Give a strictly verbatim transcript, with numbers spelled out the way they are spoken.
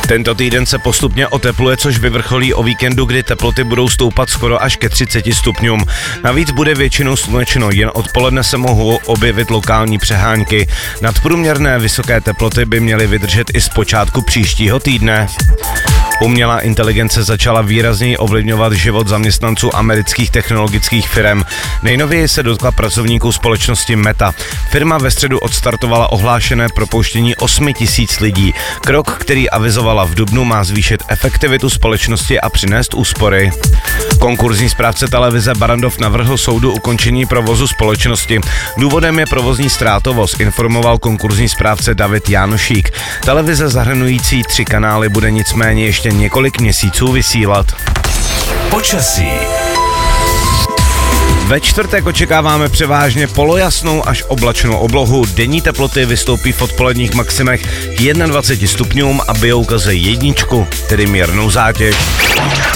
Tento týden se postupně otepluje, což vyvrcholí o víkendu, kdy teploty budou stoupat skoro až ke třiceti stupňům. Navíc bude většinou slunečno, jen odpoledne se mohou objevit lokální přehánky. Nadprůměrné vysoké teploty by měly vydržet i z počátku příštího týdne. Umělá inteligence začala výrazněji ovlivňovat život zaměstnanců amerických technologických firm. Nejnověji se dotkla pracovníků společnosti Meta. Firma ve středu odstartovala ohlášené propouštění osmi tisíc lidí. Krok, který avizovala v dubnu, má zvýšit efektivitu společnosti a přinést úspory. Konkurzní správce televize Barrandov navrhl soudu ukončení provozu společnosti. Důvodem je provozní ztrátovost, informoval konkurzní správce David Jánošík. Televize zahrnující tři kanály bude nicméně ještě několik měsíců vysílat. Počasí. Ve čtvrtek očekáváme převážně polojasnou až oblačnou oblohu. Denní teploty vystoupí v odpoledních maximech k dvaceti jednomu stupňům a bijou ze jedničku, tedy mírnou zátěž.